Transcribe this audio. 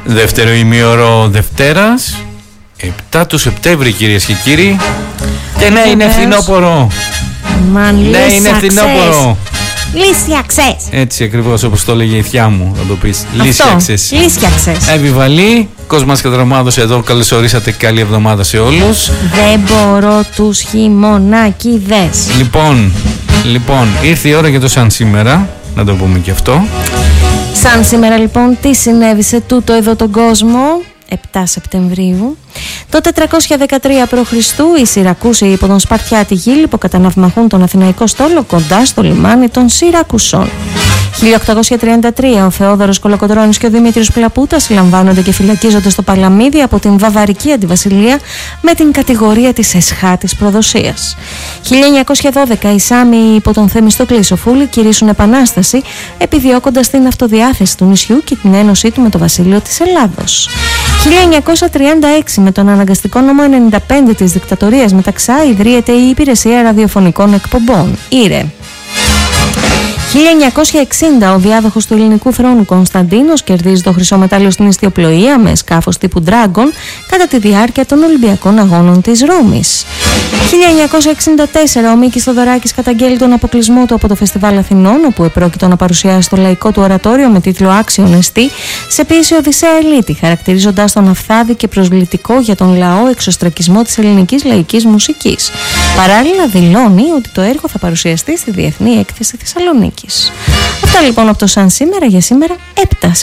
Δεύτερο ημίωρο Δευτέρας, 7 του Σεπτέμβρη, κυρίες και κύριοι. Και ναι, είναι φθινόπωρο. Ναι, είναι φθινόπωρο. Λύσιαξες. Έτσι ακριβώς όπως το λέγε η θιά μου, θα το πεις. Λύσιαξες. Λύσιαξες. Επιβαλή, Κόσμας και Δρομάδος εδώ, καλώς ορίσατε, καλή εβδομάδα σε όλους. Δεν μπορώ τους χειμωνάκιδες. Λοιπόν, ήρθε η ώρα για το σαν σήμερα, να το πούμε και αυτό. Σαν σήμερα λοιπόν, τι συνέβη σε τούτο εδώ τον κόσμο? 7 Σεπτεμβρίου. Το 413 π.Χ. οι Σιρακούσοι υπό τον Σπαρτιάτη Γήλ υποκαταναυμαχούν τον Αθηναϊκό στόλο κοντά στο λιμάνι των Σιρακουσών. 1833 ο Θεόδωρος Κολοκοτρώνης και ο Δημήτριος Πλαπούτας λαμβάνονται και φυλακίζονται στο Παλαμίδι από την Βαβαρική Αντιβασιλεία με την κατηγορία της εσχάτης προδοσίας. 1912 οι Σάμοι υπό τον Θεμιστοκλή Σοφούλη κηρύσσουν επανάσταση επιδιώκοντας την αυτοδιάθεση του νησιού και την ένωσή του με το βασίλειο της Ελλάδος. 1936 με τον αναγκαστικό νόμο 95 της δικτατορίας μεταξά ιδρύεται η Υπηρεσία Ραδιοφωνικών Εκπομπών, ΙΡΕ. 1960 ο διάδοχος του ελληνικού θρόνου Κωνσταντίνος κερδίζει το χρυσό μετάλλιο στην ιστιοπλοεία με σκάφος τύπου Dragon κατά τη διάρκεια των Ολυμπιακών Αγώνων της Ρώμης. 1964 ο Μίκης Θοδωράκης καταγγέλει τον αποκλεισμό του από το Φεστιβάλ Αθηνών, όπου επρόκειτο να παρουσιάσει το λαϊκό του ορατόριο με τίτλο «Άξιον εστί» σε ποίηση Οδυσσέα Ελίτη, χαρακτηρίζοντας τον αυθάδη και προσβλητικό για τον λαό εξωστρακισμό της ελληνικής λαϊκής μουσικής. Παράλληλα δηλώνει ότι το έργο θα παρουσιαστεί στη Διεθνή Έκθεση Θεσσαλονίκης. Αυτά λοιπόν από το σαν σήμερα για σήμερα 7